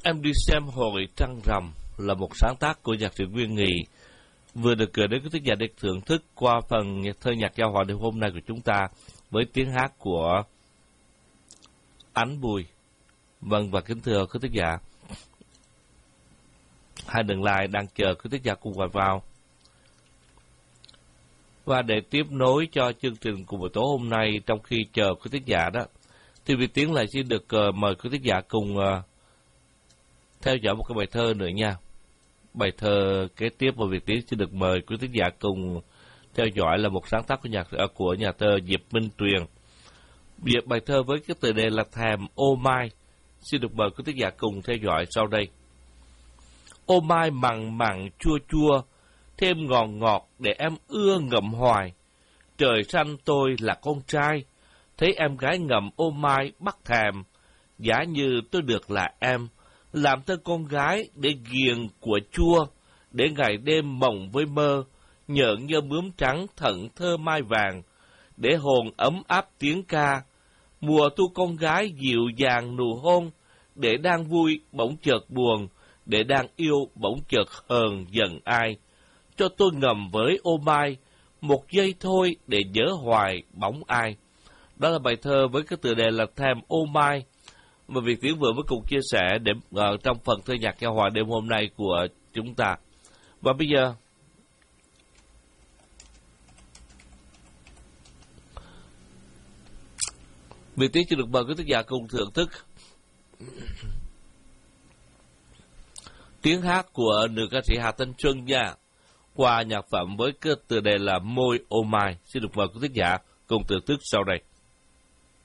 Em đi xem hội trăng rằm là một sáng tác của nhạc sĩ Nguyên Nghị, vừa được gửi đến quý thính giả để thưởng thức qua phần thơ nhạc giao hòa đêm hôm nay của chúng ta với tiếng hát của Ánh Bùi. Vâng, và kính thưa quý thính giả, hai đường line đang chờ quý thính giả cùng gọi vào. Và để tiếp nối cho chương trình của buổi tối hôm nay, trong khi chờ quý thính giả đó, thì Việt Tiến lại xin được mời quý thính giả cùng theo dõi một cái bài thơ nữa nha. Bài thơ kế tiếp mà Việt Tiến xin được mời quý thính giả cùng theo dõi là một sáng tác của nhà thơ Diệp Minh Tuyền. Bài thơ với cái tựa đề là Thèm Ô Mai. Xin được mời quý thính giả cùng theo dõi sau đây. Ô mai mặn mặn chua chua, thêm ngọt ngọt để em ưa ngậm hoài. Trời xanh tôi là con trai, thấy em gái ngậm ô mai bắt thèm. Giả như tôi được là em, làm thơ con gái để ghiền của chua, để ngày đêm mộng với mơ, nhợn như bướm trắng thận thơ mai vàng, để hồn ấm áp tiếng ca. Mùa thu con gái dịu dàng nụ hôn, để đang vui bỗng chợt buồn, để đang yêu bỗng chợt hờn giận ai. Cho tôi ngầm với ô mai, một giây thôi để nhớ hoài bóng ai. Đó là bài thơ với cái tựa đề là Thèm Ô Mai, mà Việt Tiến vừa mới cùng chia sẻ để trong phần thơ nhạc giao hòa đêm hôm nay của chúng ta. Và bây giờ Việt Tiến xin được mời quý thính giả cùng thưởng thức tiếng hát của nữ ca sĩ Hà Thanh Xuân nha, qua nhạc phẩm với cái tựa đề là Môi Ô Mai. Xin được mời quý thính giả cùng thưởng thức sau đây.